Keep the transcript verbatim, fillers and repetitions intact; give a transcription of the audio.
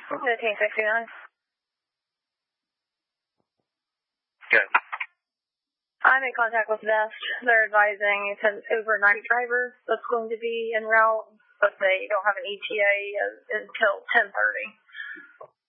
fifteen sixty-nine. Good. I'm in contact with Vest. They're advising it's an overnight driver that's going to be en route, but they don't have an E T A until ten thirty.